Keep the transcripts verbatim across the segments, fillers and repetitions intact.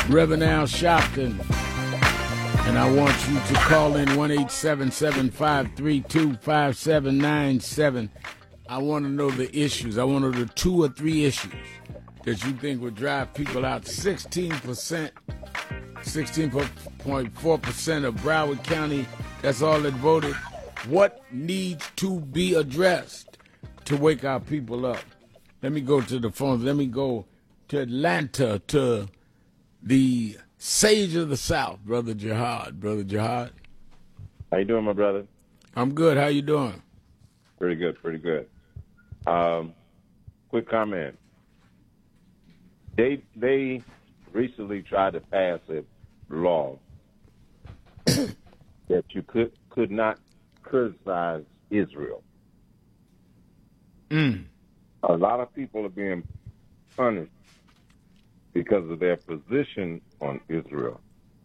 Reverend Al Sharpton. And I want you to call in one eight seven seven, five three two, five seven nine seven. I want to know the issues. I want to know the two or three issues that you think would drive people out. sixteen percent, sixteen point four percent of Broward County, that's all that voted. What needs to be addressed to wake our people up? Let me go to the phones. Let me go to Atlanta, to the sage of the South, Brother Jihad. Brother Jihad. How you doing, my brother? I'm good. How you doing? Pretty good, pretty good. Um, quick comment. They they recently tried to pass a law that you could could not criticize Israel. Mm. A lot of people are being punished because of their position on Israel.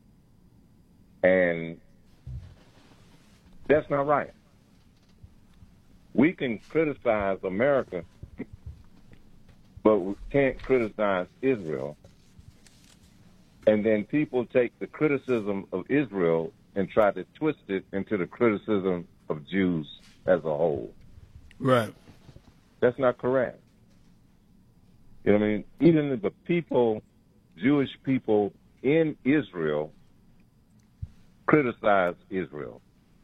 And that's not right. We can criticize America, but we can't criticize Israel. And then people take the criticism of Israel and try to twist it into the criticism of Jews as a whole. Right. That's not correct. You know what I mean? Even the people, Jewish people in Israel, criticize Israel.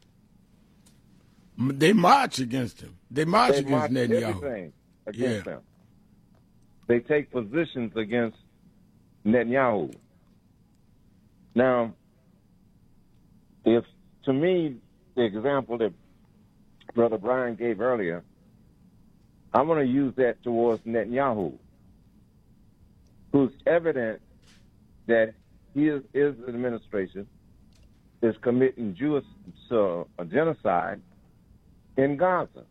They march against him. They march they against march Netanyahu. Everything against yeah. them. They take positions against Netanyahu. Now, if to me the example that Brother Brian gave earlier, I'm going to use that towards Netanyahu, who's evident that his, his administration is committing Jewish uh, genocide in Gaza.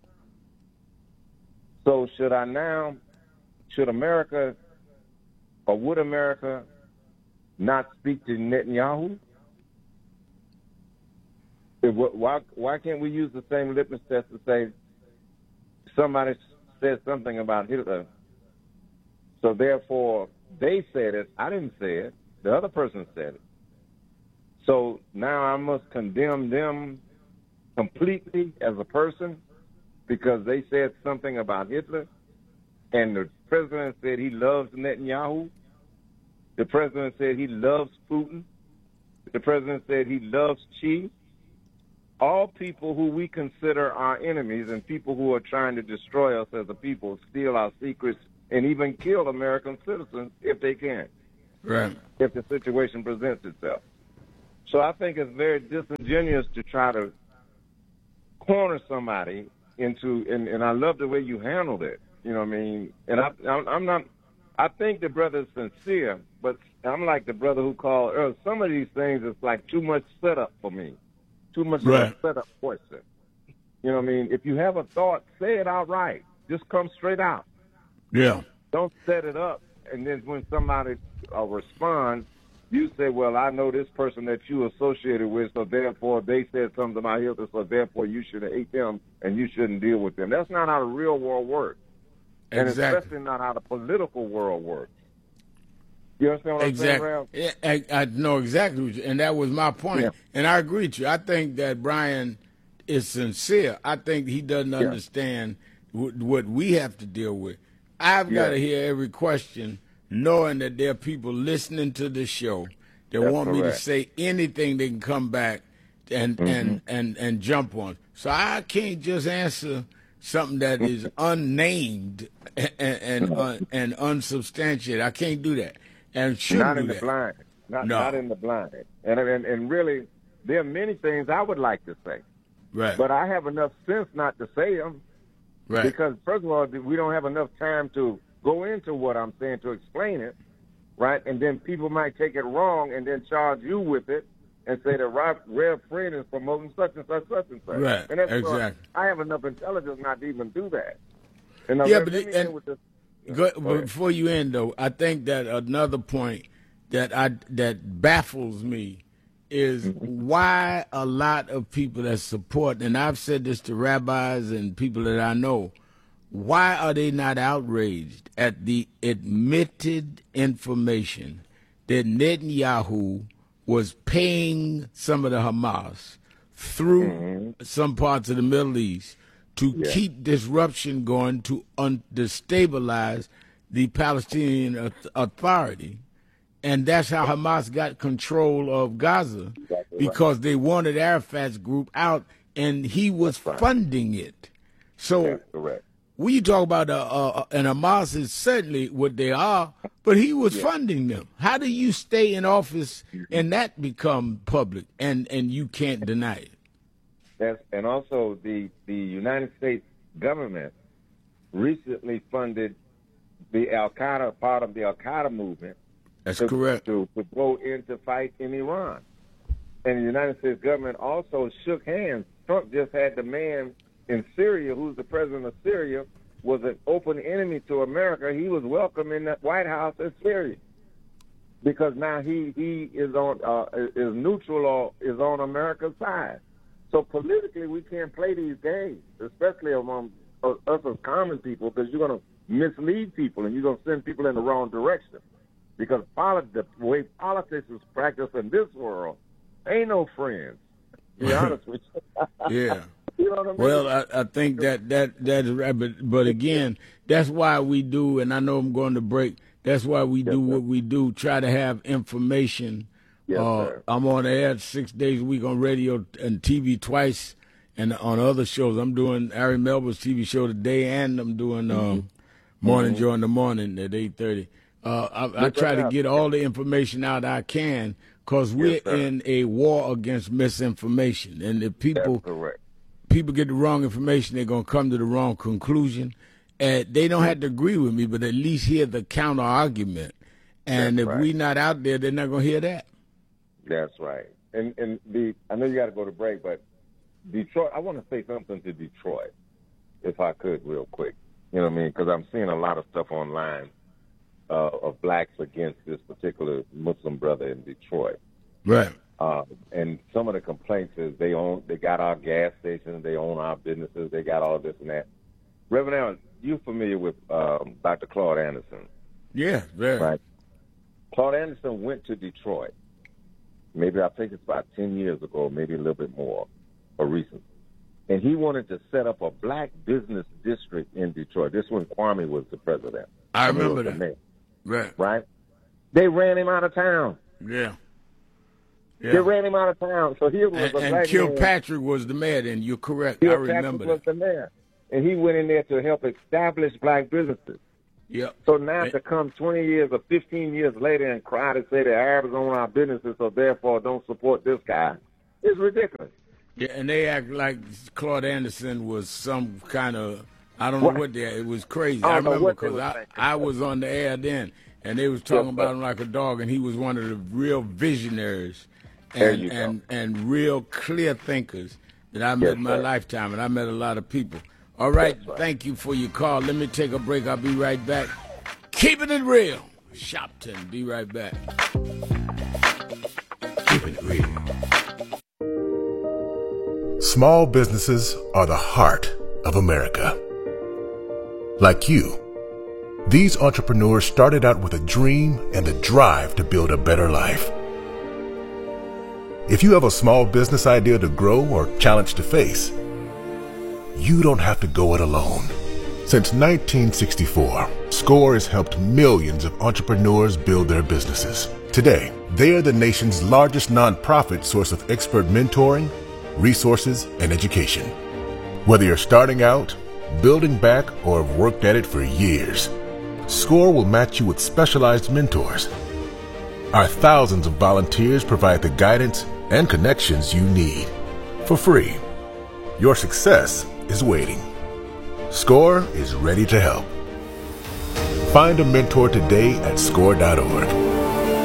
So should I now, should America, or would America not speak to Netanyahu? If, why, why can't we use the same litmus test to say somebody said something about Hitler, so therefore they said it, I didn't say it, the other person said it. So now I must condemn them completely as a person because they said something about Hitler, and the president said he loves Netanyahu. The president said he loves Putin. The president said he loves Xi. All people who we consider our enemies and people who are trying to destroy us as a people, steal our secrets, and even kill American citizens if they can, right? If the situation presents itself. So I think it's very disingenuous to try to corner somebody into, and, and I love the way you handled it. You know what I mean? And I, I'm not, I think the brother is sincere, but I'm like the brother who called earlier. Some of these things is like too much setup for me. Too much right. of a setup question. You know what I mean? If you have a thought, say it outright. Just come straight out. Yeah. Don't set it up, and then when somebody uh, responds, you say, well, I know this person that you associated with, so therefore they said something about Hitler, so therefore you should hate them and you shouldn't deal with them. That's not how the real world works. And exactly. especially not how the political world works. You understand what exactly. I'm saying, Ralph? I, I know exactly what you, and that was my point. Yeah. And I agree with you. I think that Brian is sincere. I think he doesn't yeah. understand w- what we have to deal with. I've yeah. got to hear every question, knowing that there are people listening to this show that That's want correct. me to say anything they can come back and mm-hmm. and, and, and jump on. So I can't just answer something that is unnamed and and, uh, and unsubstantiated. I can't do that. And shouldn't not do in the that. blind. Not, no. not in the blind. And, and and really, there are many things I would like to say. Right. But I have enough sense not to say them. Right. Because, first of all, we don't have enough time to go into what I'm saying to explain it, right? And then people might take it wrong and then charge you with it and say that Rev Friend is promoting such and such, such and such. Right. And that's exactly. why I have enough intelligence not to even do that. And now, yeah, let, but let me and, end with this. Go, Go before you end, though, I think that another point that I that baffles me is mm-hmm. why a lot of people that support, and I've said this to rabbis and people that I know, why are they not outraged at the admitted information that Netanyahu was paying some of the Hamas through mm-hmm. some parts of the Middle East to yeah. keep disruption going, to un- destabilize the Palestinian Authority. And that's how Hamas got control of Gaza, exactly because right. they wanted Arafat's group out, and he was right. funding it. So that's correct. When you talk about, uh, uh, and Hamas is certainly what they are, but he was yeah. funding them. How do you stay in office and that become public, and, and you can't deny it? That's, and also the, the United States government recently funded the Al-Qaeda, part of the Al-Qaeda movement. That's to, correct. To, to go in to fight in Iran. And the United States government also shook hands. Trump just had the man in Syria, who's the president of Syria, was an open enemy to America. He was welcome in the White House in Syria because now he, he is on uh, is neutral or is on America's side. So politically, we can't play these games, especially among us as common people, because you're going to mislead people and you're going to send people in the wrong direction. Because polit- the way politics is practiced in this world, ain't no friends. To be honest with you. Yeah. You know what I mean? Well, I, I think that, that, that is right. But, but again, that's why we do, and I know I'm going to break, that's why we yes, do sir. what we do, try to have information. Yes, uh, sir. I'm on the air six days a week on radio and T V twice, and on other shows. I'm doing Ari Melba's T V show today, and I'm doing uh, mm-hmm. Morning mm-hmm. Joe in the morning at eight thirty. Uh, I, I try to get all the information out I can, because we're yes, in a war against misinformation. And if people people get the wrong information, they're going to come to the wrong conclusion. And they don't have to agree with me, but at least hear the counter argument. And That's if right. we're not out there, they're not going to hear that. That's right. And and the I know you got to go to break, but Detroit, I want to say something to Detroit, if I could, real quick. You know what I mean? Because I'm seeing a lot of stuff online uh, of blacks against this particular Muslim brother in Detroit. Right. Uh, and some of the complaints is they own, they got our gas stations, they own our businesses, they got all this and that. Reverend Allen, you familiar with um, Doctor Claude Anderson? Yeah, very. Right. Claude Anderson went to Detroit. Maybe I think it's about ten years ago, maybe a little bit more, or recent. And he wanted to set up a black business district in Detroit. This when Kwame was the president. I remember that. Mayor, right. Right? They ran him out of town. Yeah. Yeah. They ran him out of town. So he was and, a and black Kilpatrick man. was the mayor then. You're correct. Kilpatrick I remember was that. the mayor. And he went in there to help establish black businesses. Yep. So now to come twenty years or fifteen years later and cry to say the Arabs own our businesses, so therefore don't support this guy, is ridiculous. Yeah, and they act like Claude Anderson was some kind of, I don't know what, what they, it was crazy. I, I remember because I, I was on the air then, and they was talking yes, about him like a dog, and he was one of the real visionaries and and, and real clear thinkers that I met yes, in my sir. lifetime, and I met a lot of people. All right, right, thank you for your call. Let me take a break. I'll be right back. Keeping it real. Shopton, be right back. Keeping it real. Small businesses are the heart of America. Like you, these entrepreneurs started out with a dream and the drive to build a better life. If you have a small business idea to grow or challenge to face, you don't have to go it alone. Since nineteen sixty-four, SCORE has helped millions of entrepreneurs build their businesses. Today, they are the nation's largest nonprofit source of expert mentoring, resources, and education. Whether you're starting out, building back, or have worked at it for years, SCORE will match you with specialized mentors. Our thousands of volunteers provide the guidance and connections you need for free. Your success is waiting. SCORE is ready to help. Find a mentor today at score dot org.